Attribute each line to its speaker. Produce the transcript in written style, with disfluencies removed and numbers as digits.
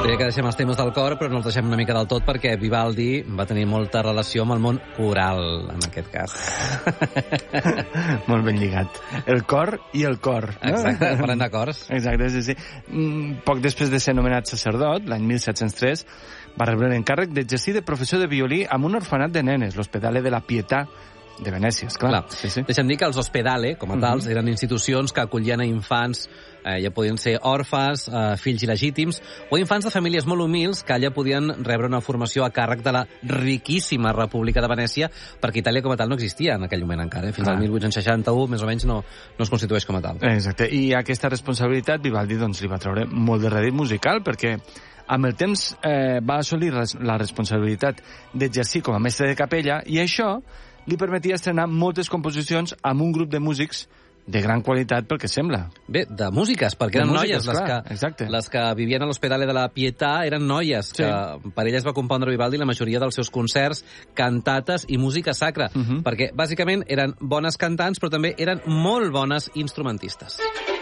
Speaker 1: Deia que deixem els temes del cor, però no els deixem una mica del tot perquè Vivaldi va tenir molta relació amb el món coral, en aquest cas.
Speaker 2: Molt ben lligat. El cor i el cor. No?
Speaker 1: Exacte, parlem de cors.
Speaker 2: Exacte, sí. Poc després de ser nomenat sacerdot, l'any 1703, va rebre l'encàrrec d'exercir de professor de violí amb un orfenat de nenes, l'Hospedale de la Pietà de Venècia, esclar. Sí.
Speaker 1: Deixa'm dir que els Hospedale, com a tals, eren institucions que acollien a infants, ja podien ser orfes, fills il·legítims, o infants de famílies molt humils que allà podien rebre una formació a càrrec de la riquíssima República de Venècia, perquè Itàlia com a tal no existia en aquell moment encara. Fins al 1861, més o menys, no es constitueix com a tal.
Speaker 2: Exacte, i aquesta responsabilitat Vivaldi doncs, li va treure molt de rèdit musical, perquè amb el temps va assolir la responsabilitat d'exercir com a mestre de capella, i això li permetia estrenar moltes composicions amb un grup de músics de gran qualitat, pel que sembla.
Speaker 1: Bé, de músiques, perquè eren noies les que vivien a l'Hospedale de la Pietà, eren noies, que per elles va compondre Vivaldi la majoria dels seus concerts, cantates i música sacra, perquè bàsicament eren bones cantants, però també eren molt bones instrumentistes.